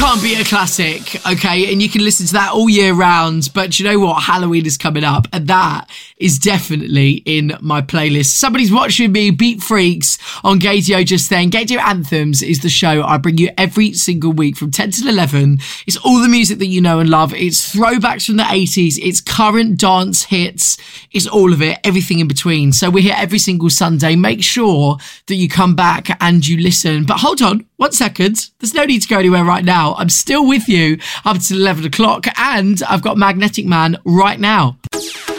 can't be a classic, okay? And you can listen to that all year round. But you know what? Halloween is coming up, and that is definitely in my playlist. Somebody's watching me, Beat Freaks, on Gaydio just then. Gaydio Anthems is the show I bring you every single week from 10 till 11. It's all the music that you know and love. It's throwbacks from the 80s. It's current dance hits. It's all of it, everything in between. So we're here every single Sunday. Make sure that you come back and you listen. But hold on, 1 second. There's no need to go anywhere right now. I'm still with you up till 11 o'clock, and I've got Magnetic Man right now.